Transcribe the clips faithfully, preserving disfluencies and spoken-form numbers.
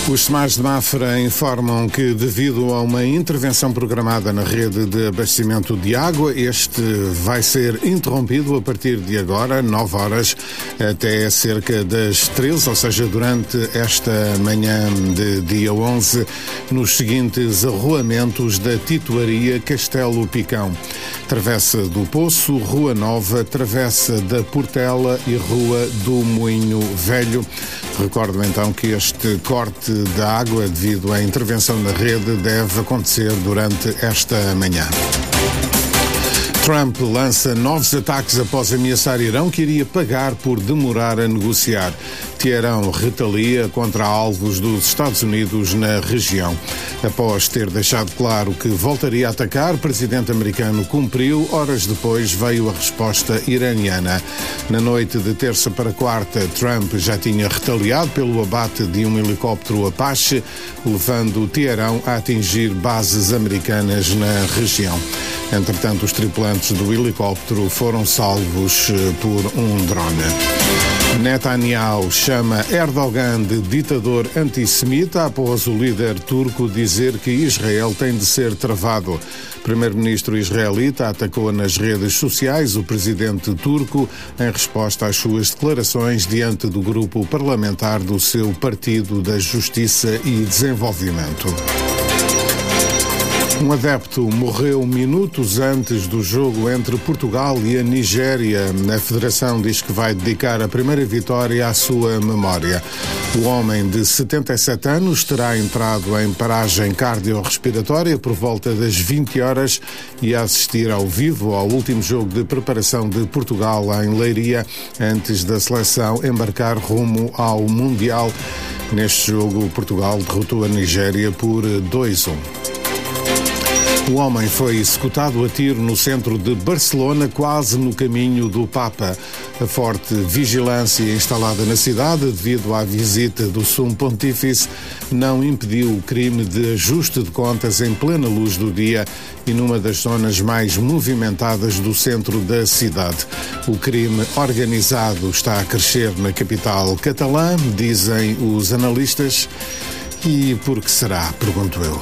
Os SEMAS de Mafra informam que, devido a uma intervenção programada na rede de abastecimento de água, este vai ser interrompido a partir de agora, nove horas, até cerca das treze, ou seja, durante esta manhã de dia onze, nos seguintes arruamentos da Tituaria Castelo Picão: Travessa do Poço, Rua Nova, Travessa da Portela e Rua do Moinho Velho. Recordo então que este corte da água devido à intervenção na rede deve acontecer durante esta manhã. Trump lança novos ataques após ameaçar Irão que iria pagar por demorar a negociar. Teherão retalia contra alvos dos Estados Unidos na região. Após ter deixado claro que voltaria a atacar, o presidente americano cumpriu. Horas depois veio a resposta iraniana. Na noite de terça para quarta, Trump já tinha retaliado pelo abate de um helicóptero Apache, levando Teherão a atingir bases americanas na região. Entretanto, os tripulantes do helicóptero foram salvos por um drone. Netanyahu chama Erdogan de ditador antissemita após o líder turco dizer que Israel tem de ser travado. O primeiro-ministro israelita atacou nas redes sociais o presidente turco em resposta às suas declarações diante do grupo parlamentar do seu Partido da Justiça e Desenvolvimento. Um adepto morreu minutos antes do jogo entre Portugal e a Nigéria. A Federação diz que vai dedicar a primeira vitória à sua memória. O homem de setenta e sete anos terá entrado em paragem cardiorrespiratória por volta das vinte horas e a assistir ao vivo ao último jogo de preparação de Portugal em Leiria, antes da seleção embarcar rumo ao Mundial. Neste jogo, Portugal derrotou a Nigéria por dois a um. O homem foi executado a tiro no centro de Barcelona, quase no caminho do Papa. A forte vigilância instalada na cidade, devido à visita do Sumo Pontífice, não impediu o crime de ajuste de contas em plena luz do dia e numa das zonas mais movimentadas do centro da cidade. O crime organizado está a crescer na capital catalã, dizem os analistas. E por que será, pergunto eu.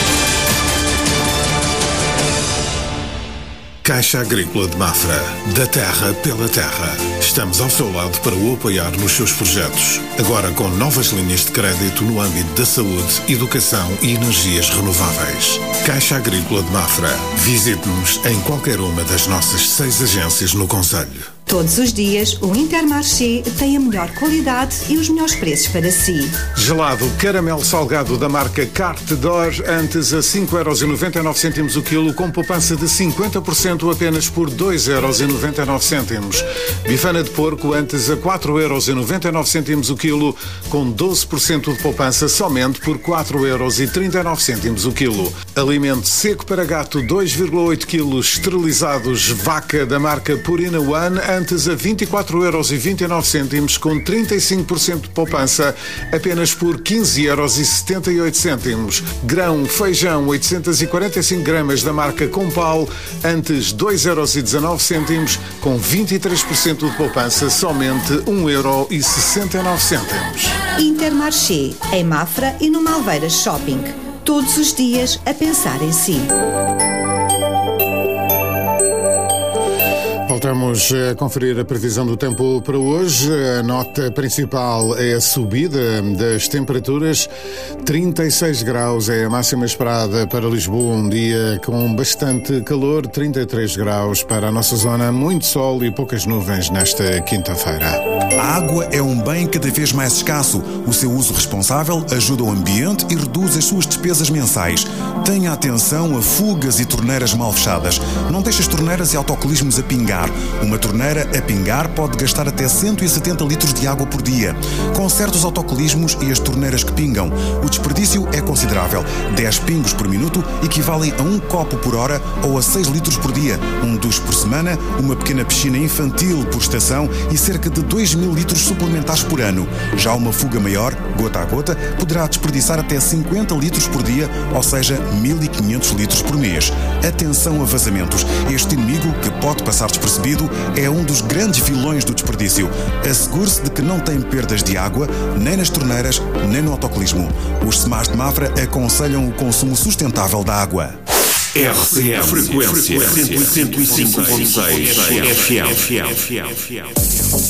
Caixa Agrícola de Mafra, da terra pela terra. Estamos ao seu lado para o apoiar nos seus projetos. Agora com novas linhas de crédito no âmbito da saúde, educação e energias renováveis. Caixa Agrícola de Mafra. Visite-nos em qualquer uma das nossas seis agências no concelho. Todos os dias, o Intermarché tem a melhor qualidade e os melhores preços para si. Gelado caramelo salgado da marca Carte d'Or, antes a cinco euros e noventa e nove cêntimos o quilo, com poupança de cinquenta por cento apenas por dois euros e noventa e nove cêntimos. Bifana de porco, antes a quatro euros e noventa e nove cêntimos o quilo, com doze por cento de poupança somente por quatro euros e trinta e nove cêntimos o quilo. Alimento seco para gato, dois vírgula oito quilos, esterilizados vaca da marca Purina One, antes a vinte e quatro euros e vinte e nove cêntimos, com trinta e cinco por cento de poupança, apenas por quinze euros e setenta e oito cêntimos. Grão feijão, oitocentos e quarenta e cinco gramas da marca Compal, antes dois euros e dezanove cêntimos, com vinte e três por cento de poupança, somente um euro e sessenta e nove cêntimos. Intermarché, em Mafra e no Malveiras Shopping. Todos os dias a pensar em si. Voltamos a conferir a previsão do tempo para hoje. A nota principal é a subida das temperaturas. trinta e seis graus é a máxima esperada para Lisboa, um dia com bastante calor. trinta e três graus para a nossa zona, muito sol e poucas nuvens nesta quinta-feira. A água é um bem cada vez mais escasso. O seu uso responsável ajuda o ambiente e reduz as suas despesas mensais. Tenha atenção a fugas e torneiras mal fechadas. Não deixe as torneiras e autocolismos a pingar. Uma torneira a pingar pode gastar até cento e setenta litros de água por dia. Conserte os autocolismos e as torneiras que pingam. O desperdício é considerável. dez pingos por minuto equivalem a um copo por hora ou a seis litros por dia. Um duche por semana, uma pequena piscina infantil por estação e cerca de dois mil litros suplementares por ano. Já uma fuga maior, gota a gota, poderá desperdiçar até cinquenta litros por dia, ou seja, mil e quinhentos litros por mês. Atenção a vazamentos. Este inimigo, que pode passar despercebido, esgoto é um dos grandes vilões do desperdício. Assegure-se de que não tem perdas de água, nem nas torneiras, nem no autocolismo. Os SEMAS de Mafra aconselham o consumo sustentável da água. R C M, frequência cento e cinco ponto seis F M.